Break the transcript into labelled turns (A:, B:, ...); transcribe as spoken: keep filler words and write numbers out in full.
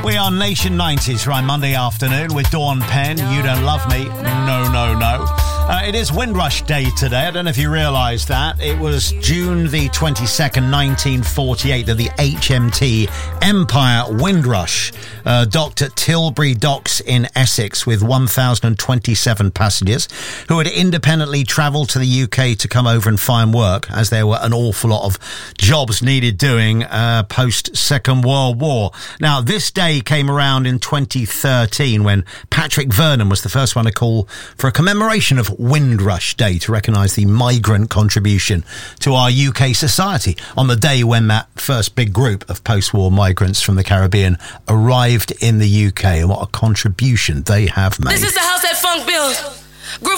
A: We are Nation nineties right Monday afternoon with Dawn Penn. You Don't Love Me. No, no, no. Uh, it is Windrush Day today. I don't know if you realise that. It was June the twenty-second, nineteen forty-eight that the H M T Empire Windrush uh, docked at Tilbury Docks in Essex with one thousand twenty-seven passengers who had independently travelled to the U K to come over and find work, as there were an awful lot of jobs needed doing uh, post-Second World War. Now, this day came around in twenty thirteen when Patrick Vernon was the first one to call for a commemoration of Windrush Day to recognise the migrant contribution to our U K society on the day when that first big group of post-war migrants from the Caribbean arrived in the U K, and what a contribution they have made.
B: This is the house that funk built.